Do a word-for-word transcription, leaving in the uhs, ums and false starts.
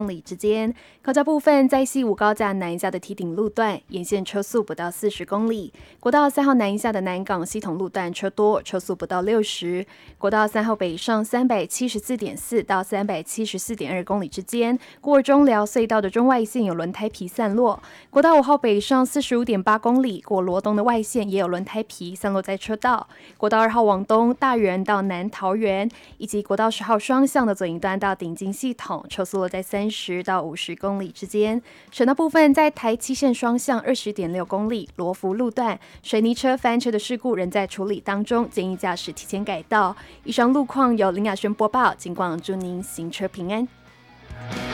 公里之间。高架部分，在西武高架南下的梯顶路段，沿线车速不到四十公里；国道三号南下的南港系统路段车多，车速不到六十；国道三号北上三百七十四点四到三百七十四点二公里之间，过中寮隧道的中外线有轮胎皮散落；国道五号北上四十五点八公里，过罗东的外线也有轮胎皮散落在车道；国道二号往东大园到南桃园，以及国道十号双向的左营段到顶金系统，车速落在三十到五十公里之间。省道部分，在台七线双向二十点六公里罗浮路段，水泥车翻车的事故仍在处理当中，建议驾驶提前改道。以上路况由林雅轩播报，尽管祝您行车平安。